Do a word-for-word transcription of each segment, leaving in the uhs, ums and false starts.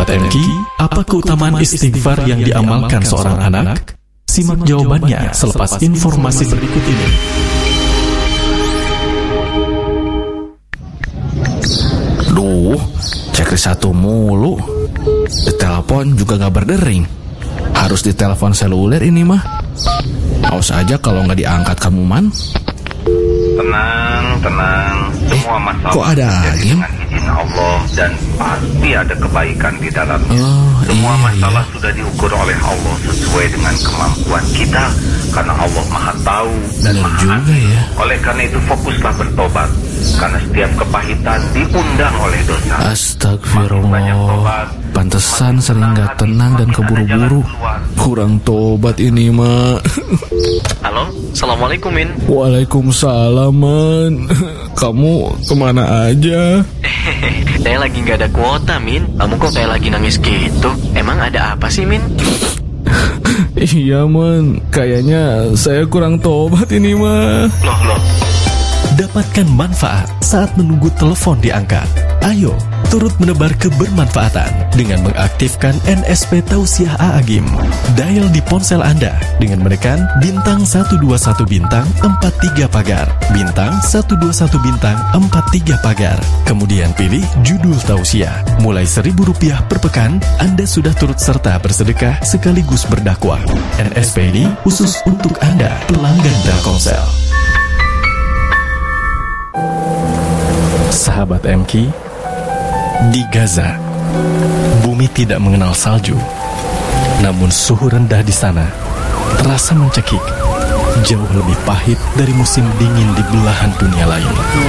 Sahabat M K, apa keutamaan istighfar yang diamalkan seorang anak? Simak jawabannya selepas informasi berikut ini. Duh, cek satu mulu. Ditelepon juga gak berdering. Harus ditelepon seluler ini mah. Awas aja kalau gak diangkat kamu, Man. Tenang, tenang. Semua masalah kok ada lagi? dengan izin Allah dan pasti ada kebaikan di dalamnya. Oh, Semua iya, masalah iya. sudah diukur oleh Allah sesuai dengan kemampuan kita, karena Allah Maha Tahu dan Benar Maha juga Adil. ya. Oleh karena itu fokuslah bertobat, karena setiap kepahitan diundang oleh dosa. Astagfirullah. Pantesan sering gak tenang dan keburu-buru. Kurang tobat ini mah. Halo, Assalamualaikum Min. Waalaikumsalam, Man. Kamu kemana aja? Saya lagi gak ada kuota Min. Kamu kok kayak lagi nangis gitu? Emang ada apa sih Min? Iya, Man. Kayaknya saya kurang tobat ini mah. Loh loh, Dapatkan manfaat saat menunggu telepon diangkat. Ayo, turut menebar kebermanfaatan dengan mengaktifkan N S P Tausiah A A G I M. Dial di ponsel Anda dengan menekan bintang satu dua satu bintang empat tiga pagar, bintang satu dua satu bintang empat tiga pagar. Kemudian pilih judul Tausiah. Mulai seribu rupiah per pekan, Anda sudah turut serta bersedekah sekaligus berdakwah. N S P ini khusus untuk Anda, pelanggan Telkomsel. Sahabat M K, di Gaza, bumi tidak mengenal salju. Namun suhu rendah di sana terasa mencekik, jauh lebih pahit dari musim dingin di belahan dunia lain.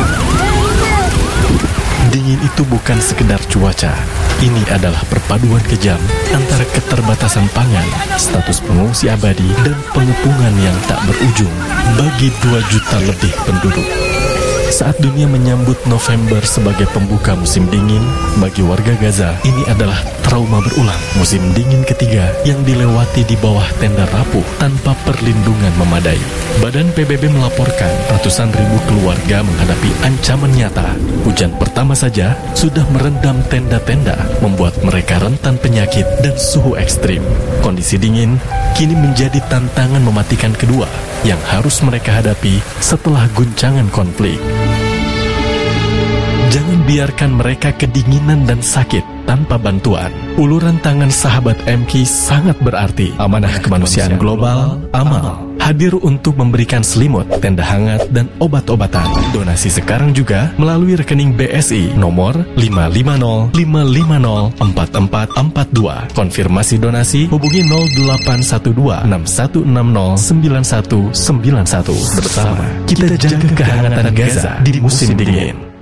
Dingin itu bukan sekedar cuaca. Ini adalah perpaduan kejam antara keterbatasan pangan, status pengungsi abadi, dan pengepungan yang tak berujung bagi dua juta lebih penduduk. Saat dunia menyambut November sebagai pembuka musim dingin, bagi warga Gaza ini adalah trauma berulang. Musim dingin ketiga yang dilewati di bawah tenda rapuh tanpa perlindungan memadai. Badan P B B melaporkan ratusan ribu keluarga menghadapi ancaman nyata. Hujan pertama saja sudah merendam tenda-tenda, membuat mereka rentan penyakit dan suhu ekstrim. Kondisi dingin kini menjadi tantangan mematikan kedua yang harus mereka hadapi setelah guncangan konflik. Jangan biarkan mereka kedinginan dan sakit tanpa bantuan. Uluran tangan sahabat M K sangat berarti. Amanah Kemanusiaan Global, Amal, hadir untuk memberikan selimut, tenda hangat, dan obat-obatan. Donasi sekarang juga melalui rekening B S I nomor lima lima nol lima lima nol empat empat empat dua. Konfirmasi donasi hubungi nol delapan satu dua enam satu enam nol sembilan satu sembilan satu. Bersama kita jaga kehangatan Gaza di musim dingin.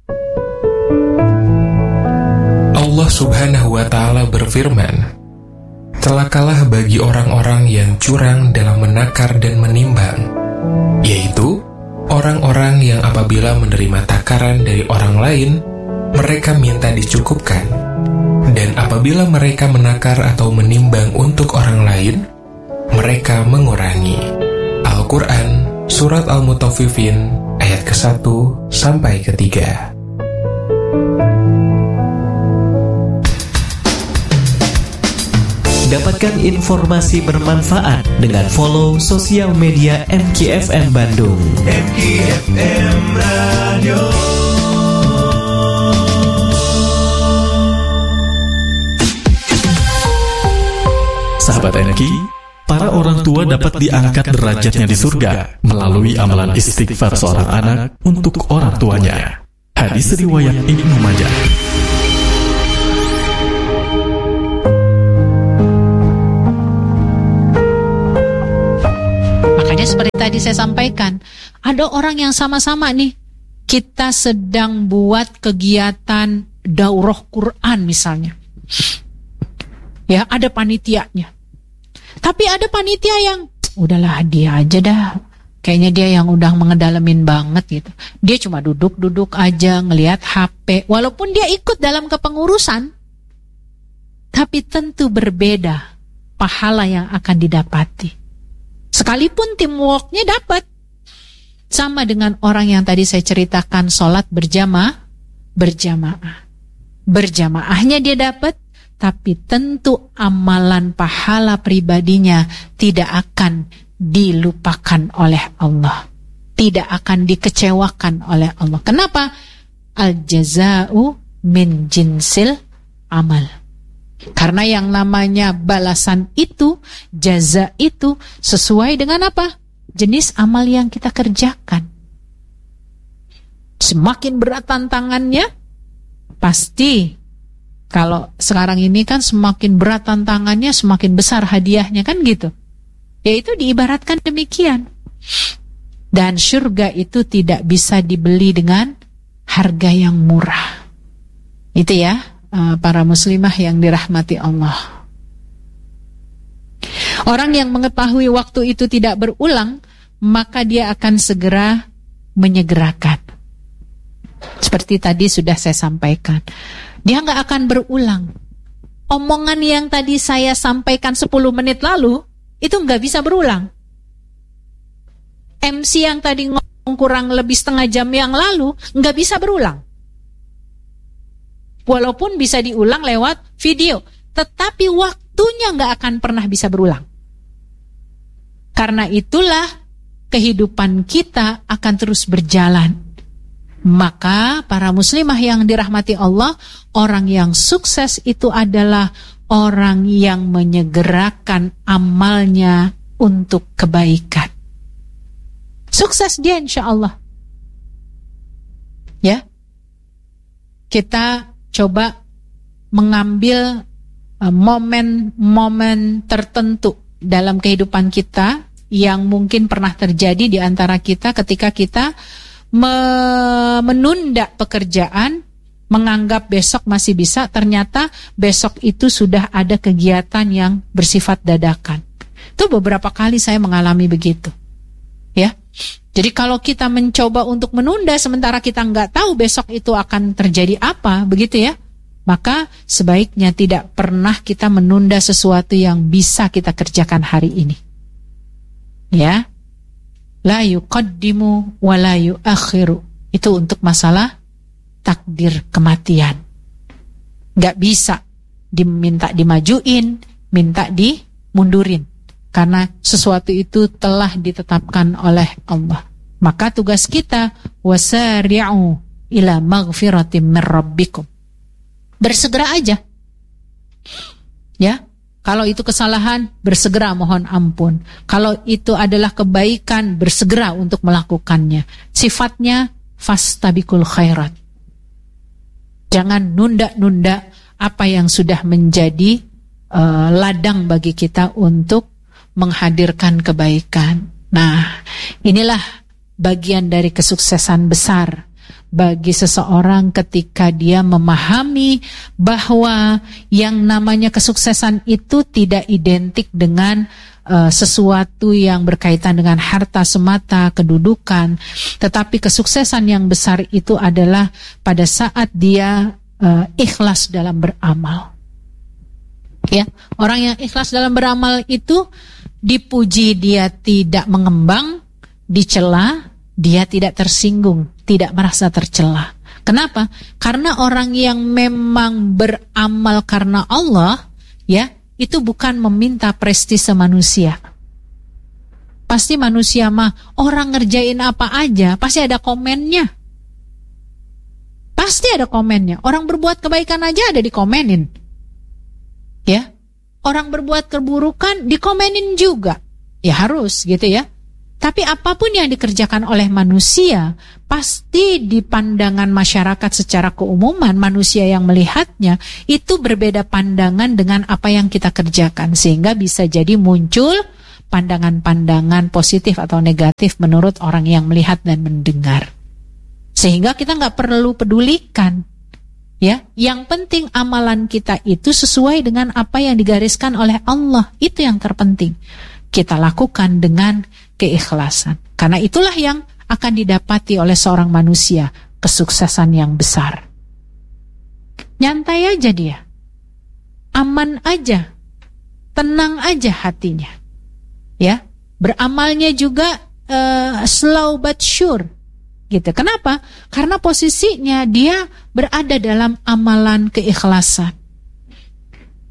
Allah Subhanahu wa Ta'ala berfirman, "Celakalah bagi orang-orang yang curang dalam menakar dan menimbang, yaitu orang-orang yang apabila menerima takaran dari orang lain, mereka minta dicukupkan, dan apabila mereka menakar atau menimbang untuk orang lain, mereka mengurangi." Al-Quran, Surat Al-Mutaffifin, ayat ke satu sampai ke tiga. Dapatkan informasi bermanfaat dengan follow sosial media M K F M Bandung. M K F M Radio. Sahabat M K, para orang tua dapat diangkat derajatnya di surga melalui amalan istighfar seorang anak untuk orang tuanya. Hadis riwayat Ibnu Majah. Seperti tadi saya sampaikan, ada orang yang sama-sama nih, kita sedang buat kegiatan daurah Quran misalnya. Ya, ada panitianya. Tapi ada panitia yang, udahlah dia aja dah. Kayaknya dia yang udah mengedalamin banget gitu. Dia cuma duduk-duduk aja, ngelihat H P. Walaupun dia ikut dalam kepengurusan, tapi tentu berbeda pahala yang akan didapati. Sekalipun teamworknya dapat. Sama dengan orang yang tadi saya ceritakan, sholat berjamaah, berjamaah. Berjamaahnya dia dapat, tapi tentu amalan pahala pribadinya tidak akan dilupakan oleh Allah, tidak akan dikecewakan oleh Allah. Kenapa? Al-jaza'u min jinsil amal. Karena yang namanya balasan itu, jaza itu sesuai dengan apa? Jenis amal yang kita kerjakan. Semakin berat tantangannya, pasti kalau sekarang ini kan semakin berat tantangannya, semakin besar hadiahnya, kan gitu. Yaitu diibaratkan demikian. Dan surga itu tidak bisa dibeli dengan harga yang murah. Itu ya, para muslimah yang dirahmati Allah. Orang yang mengetahui waktu itu tidak berulang, maka dia akan segera menyegerakan. Seperti tadi sudah saya sampaikan, dia nggak akan berulang. Omongan yang tadi saya sampaikan sepuluh menit lalu, itu nggak bisa berulang. M C yang tadi ngomong kurang lebih setengah jam yang lalu, nggak bisa berulang. Walaupun bisa diulang lewat video, tetapi waktunya nggak akan pernah bisa berulang. Karena itulah kehidupan kita akan terus berjalan. Maka para muslimah yang dirahmati Allah, orang yang sukses itu adalah orang yang menyegerakan amalnya untuk kebaikan. Sukses dia insya Allah. Ya, kita coba mengambil momen-momen uh, tertentu dalam kehidupan kita yang mungkin pernah terjadi di antara kita ketika kita menunda pekerjaan, menganggap besok masih bisa, ternyata besok itu sudah ada kegiatan yang bersifat dadakan. Itu beberapa kali saya mengalami begitu. Ya, jadi kalau kita mencoba untuk menunda sementara kita nggak tahu besok itu akan terjadi apa, begitu ya, maka sebaiknya tidak pernah kita menunda sesuatu yang bisa kita kerjakan hari ini. Ya. La yuqaddimu wa la yuakhiru. Itu untuk masalah takdir kematian. Gak bisa diminta dimajuin, minta dimundurin. Karena sesuatu itu telah ditetapkan oleh Allah. Maka tugas kita, wasari'u ila maghfiratin min rabbikum. Bersegera aja. Ya. Kalau itu kesalahan, bersegera mohon ampun. Kalau itu adalah kebaikan, bersegera untuk melakukannya. Sifatnya fastabiqul khairat. Jangan nunda-nunda apa yang sudah menjadi uh, ladang bagi kita untuk menghadirkan kebaikan. Nah, inilah bagian dari kesuksesan besar bagi seseorang ketika dia memahami bahwa yang namanya kesuksesan itu tidak identik dengan uh, sesuatu yang berkaitan dengan harta semata, kedudukan, tetapi kesuksesan yang besar itu adalah pada saat dia uh, ikhlas dalam beramal. Ya, orang yang ikhlas dalam beramal itu dipuji dia tidak mengembang, dicela dia tidak tersinggung, tidak merasa tercela. Kenapa? Karena orang yang memang beramal karena Allah, ya, itu bukan meminta prestise manusia. Pasti manusia mah orang ngerjain apa aja, pasti ada komennya. Pasti ada komennya. Orang berbuat kebaikan aja ada dikomenin. Ya. Orang berbuat keburukan dikomenin juga. Ya harus gitu ya. Tapi apapun yang dikerjakan oleh manusia, pasti di pandangan masyarakat secara keumuman, manusia yang melihatnya, itu berbeda pandangan dengan apa yang kita kerjakan. Sehingga bisa jadi muncul pandangan-pandangan positif atau negatif menurut orang yang melihat dan mendengar. Sehingga kita nggak perlu pedulikan. Ya, yang penting amalan kita itu sesuai dengan apa yang digariskan oleh Allah. Itu yang terpenting. Kita lakukan dengan keikhlasan. Karena itulah yang akan didapati oleh seorang manusia, kesuksesan yang besar. Nyantai aja dia. Aman aja. Tenang aja hatinya. Ya, beramalnya juga uh, slow but sure. Gitu. Kenapa? Karena posisinya dia berada dalam amalan keikhlasan.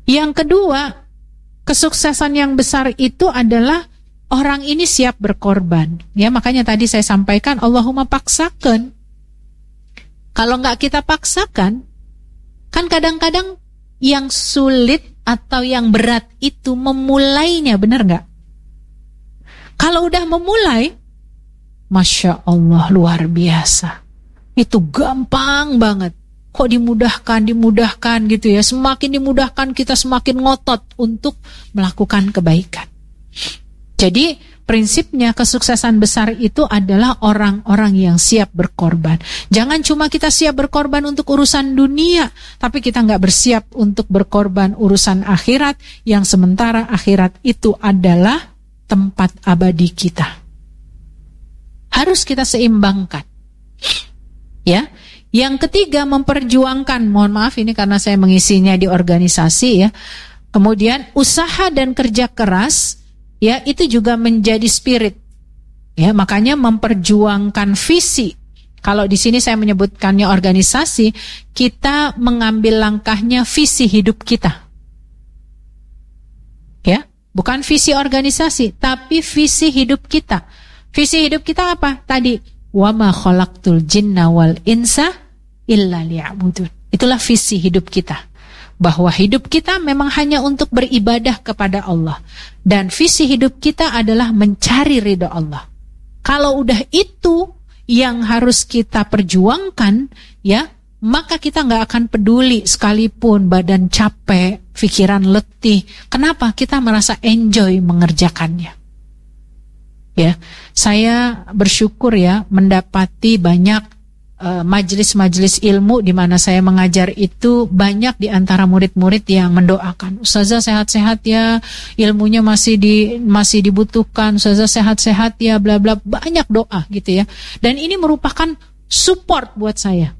Yang kedua, kesuksesan yang besar itu adalah orang ini siap berkorban. Ya, makanya tadi saya sampaikan Allahumma paksakan. Kalau nggak kita paksakan, kan kadang-kadang yang sulit atau yang berat itu memulainya, benar nggak? Kalau udah memulai, Masya Allah, luar biasa. Itu gampang banget. Kok dimudahkan, dimudahkan gitu ya. Semakin dimudahkan kita semakin ngotot untuk melakukan kebaikan. Jadi prinsipnya kesuksesan besar itu adalah orang-orang yang siap berkorban. Jangan cuma kita siap berkorban untuk urusan dunia, tapi kita nggak bersiap untuk berkorban urusan akhirat, yang sementara akhirat itu adalah tempat abadi kita. Harus kita seimbangkan. Ya. Yang ketiga, memperjuangkan, mohon maaf ini karena saya mengisinya di organisasi ya. Kemudian usaha dan kerja keras, ya, itu juga menjadi spirit. Ya, makanya memperjuangkan visi. Kalau di sini saya menyebutkannya organisasi, kita mengambil langkahnya visi hidup kita. Ya, bukan visi organisasi, tapi visi hidup kita. Visi hidup kita apa? Tadi, wa ma khalaqtul jinna wal insa illa liya'budun. Itulah visi hidup kita. Bahwa hidup kita memang hanya untuk beribadah kepada Allah. Dan visi hidup kita adalah mencari ridha Allah. Kalau udah itu yang harus kita perjuangkan, ya, maka kita nggak akan peduli sekalipun badan capek, pikiran letih. Kenapa? Kita merasa enjoy mengerjakannya. Ya, saya bersyukur ya mendapati banyak uh, majelis-majelis ilmu di mana saya mengajar itu, banyak di antara murid-murid yang mendoakan, Ustazah sehat-sehat ya, ilmunya masih di masih dibutuhkan, Ustazah sehat-sehat ya, bla bla, banyak doa gitu ya. Dan ini merupakan support buat saya.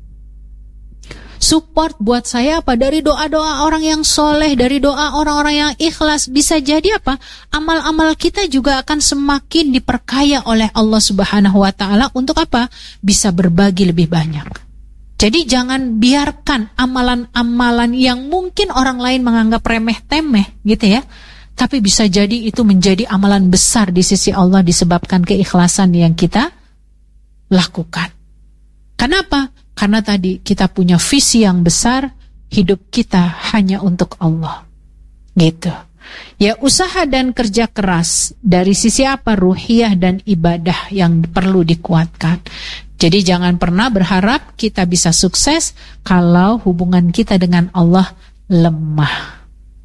Support buat saya apa? Dari doa-doa orang yang soleh, dari doa orang-orang yang ikhlas, bisa jadi apa? Amal-amal kita juga akan semakin diperkaya oleh Allah Subhanahu wa Ta'ala. Untuk apa? Bisa berbagi lebih banyak. Jadi jangan biarkan amalan-amalan yang mungkin orang lain menganggap remeh-temeh gitu ya, tapi bisa jadi itu menjadi amalan besar di sisi Allah disebabkan keikhlasan yang kita lakukan. Kenapa? Karena tadi kita punya visi yang besar, hidup kita hanya untuk Allah. Gitu. Ya, usaha dan kerja keras dari sisi apa? Ruhiyah dan ibadah yang perlu dikuatkan. Jadi jangan pernah berharap kita bisa sukses kalau hubungan kita dengan Allah lemah.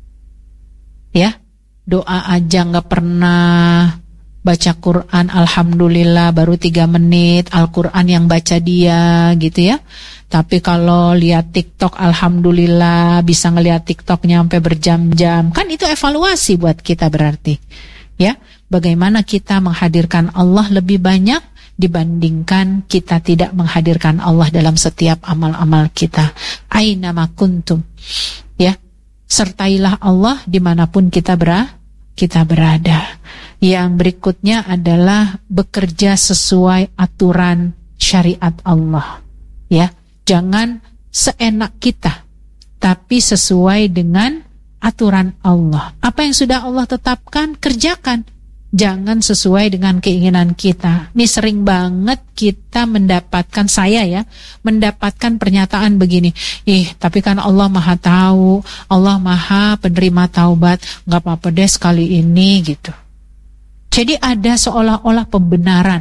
Ya, doa aja nggak pernah, baca Quran alhamdulillah baru tiga menit, Al-Quran yang baca dia gitu ya. Tapi kalau lihat TikTok alhamdulillah bisa ngelihat TikToknya sampai berjam-jam. Kan itu evaluasi buat kita berarti. Ya, bagaimana kita menghadirkan Allah lebih banyak dibandingkan kita tidak menghadirkan Allah dalam setiap amal-amal kita. Aina ma kuntum. Ya, sertailah Allah dimanapun kita berada. Kita berada. Yang berikutnya adalah bekerja sesuai aturan syariat Allah. Ya, jangan seenak kita, tapi sesuai dengan aturan Allah. Apa yang sudah Allah tetapkan, kerjakan. Jangan sesuai dengan keinginan kita. Ini sering banget kita mendapatkan, saya ya, mendapatkan pernyataan begini, ih tapi kan Allah maha tahu, Allah maha penerima taubat, gak apa-apa deh sekali ini gitu. Jadi ada seolah-olah pembenaran.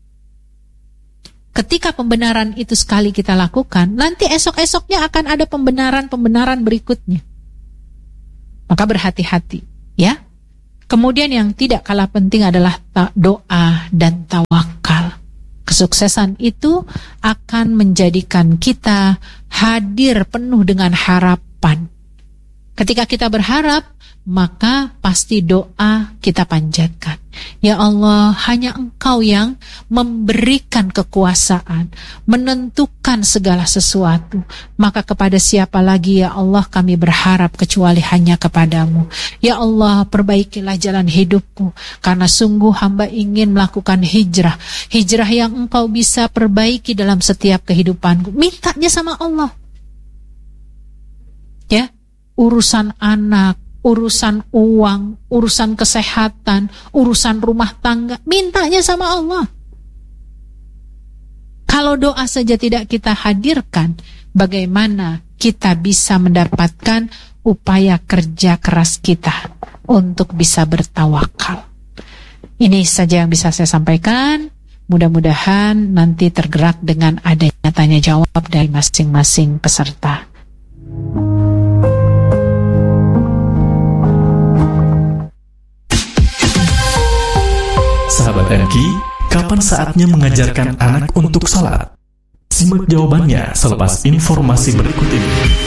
Ketika pembenaran itu sekali kita lakukan, nanti esok-esoknya akan ada pembenaran-pembenaran berikutnya. Maka berhati-hati ya. Kemudian yang tidak kalah penting adalah doa dan tawakal. Kesuksesan itu akan menjadikan kita hadir penuh dengan harapan. Ketika kita berharap, maka pasti doa kita panjatkan. Ya Allah, hanya Engkau yang memberikan kekuasaan, menentukan segala sesuatu. Maka kepada siapa lagi ya Allah kami berharap kecuali hanya kepadamu. Ya Allah, perbaikilah jalan hidupku, karena sungguh hamba ingin melakukan hijrah. Hijrah yang Engkau bisa perbaiki dalam setiap kehidupanku. Mintanya sama Allah. Ya, urusan anak, urusan uang, urusan kesehatan, urusan rumah tangga, mintanya sama Allah. Kalau doa saja tidak kita hadirkan, bagaimana kita bisa mendapatkan upaya kerja keras kita untuk bisa bertawakal? Ini saja yang bisa saya sampaikan. Mudah-mudahan nanti tergerak dengan adanya tanya jawab dari masing-masing peserta. Sahabat M K, kapan saatnya mengajarkan anak untuk salat? Simak jawabannya selepas informasi berikut ini.